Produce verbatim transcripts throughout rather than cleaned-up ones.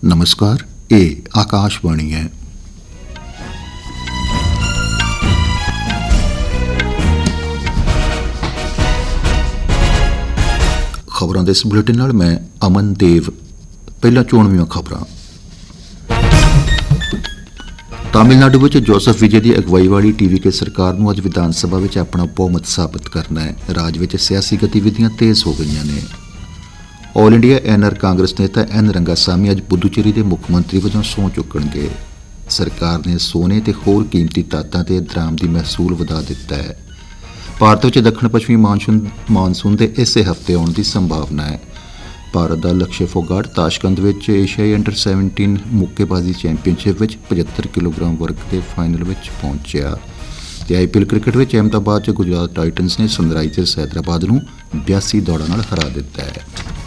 नमस्कार, ये आकाशवाणी है। खबरों के इस बुलेटिन नाल मैं अमन देव। पहला चोणवीं खबरां। तमिलनाडु में जोसेफ विजय की अगवाई वाली टीवी के सरकार नूं अज विधान सभा में अपना बहुमत साबित करना है। राज में सियासी गतिविधियां तेज हो गई ने। All India N R Congress नेता एन रंगासामी अज पुदुचेरी के मुख्य मंत्री वजों सहुं चुकणगे। सरकार ने सोने ते होर कीमती धातां ते दरामदी महसूल वधा दिता है। भारत में दक्षिण पश्चिमी मानसून मानसून के इस हफ्ते आने की संभावना है। भारत का लक्ष्य फोगाट ताशकंद में एशियाई अंडर सैवनटीन मुक्केबाजी चैंपीयनशिप में पचहत्तर किलोग्राम वर्ग के फाइनल में पहुंचा। आई पी एल क्रिकेट में अहमदाबाद च गुजरात टाइटन्स ने सनराइजर्स हैदराबाद नूं बयासी दौड़ां नाल हरा दिता है।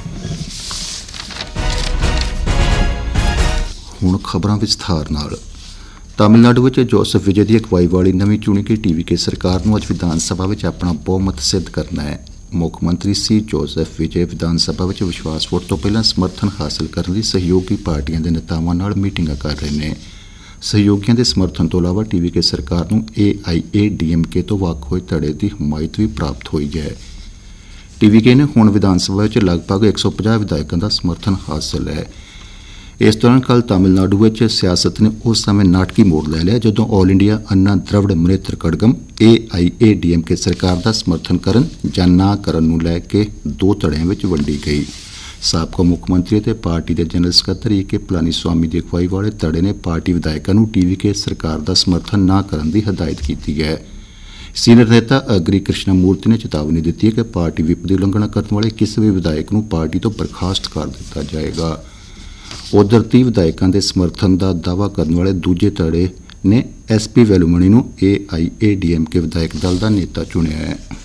हुण खबरां विस्तार नाल। तमिलनाडु में जोसेफ विजय की अगवाई वाली नवीं चुनी गई टीवी के सरकार नूं अज विधान सभा में अपना बहुमत सिद्ध करना है। मुख्यमंत्री सी जोसेफ विजय विधान सभा में विश्वास वोट तो पहला समर्थन हासिल करने लई सहयोगी पार्टियां के नेतावां नाल मीटिंगां कर रहे हैं। सहयोगियों के समर्थन तो इलावा टीवी के सरकार नूं ए आई ए डी एम के तो वख होए धड़े की हिमायत भी प्राप्त हुई है। टीवी के ने हुण विधान सभा में लगभग एक सौ पचास विधायकों का समर्थन हासिल है। इस दौरान कल तमिलनाडु में सियासत ने उस समय नाटकी मोड़ ले लिया जदों all India Anna Dravid Munnetra Kazhagam A I A D M के सरकार का समर्थन करन जां ना करन नूं लैके दो धड़ियां विच वंडी गई। साबका मुख्यमंत्री ते पार्टी के जनरल सकत्तर ई के पलानीस्वामी की अगवाई वाले धड़े ने पार्टी विधायकों नूं टीवी के सरकार का समर्थन ना करन की हदायत की है। सीनियर नेता अग्री कृष्णमूर्ति ने चेतावनी दी है कि पार्टी विप की उलंघना करने वाले किसी भी विधायक नूं पार्टी तो बर्खास्त कर दिता जाएगा। उधर तीह विधायकों के समर्थन का दावा करने वाले दूजे धड़े ने एस पी वेलुमणी नूं ए आई ए डी एम के विधायक दल का नेता चुनिया है।